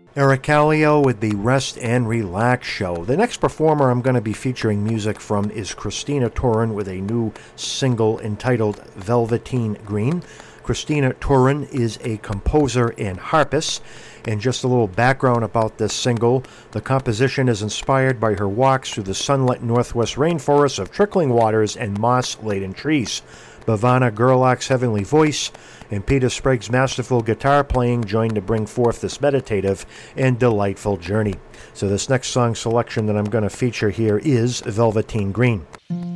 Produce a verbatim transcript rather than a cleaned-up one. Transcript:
Eric Kallio with the Rest and Relax Show. The next performer I'm going to be featuring music from is Christina Turin with a new single entitled Velveteen Green. Christina Turin is a composer and harpist. And just a little background about this single, the composition is inspired by her walks through the sunlit northwest rainforests of trickling waters and moss-laden trees. Bhavana Gerlach's heavenly voice and Peter Sprague's masterful guitar playing join to bring forth this meditative and delightful journey. So this next song selection that I'm going to feature here is Velveteen Green.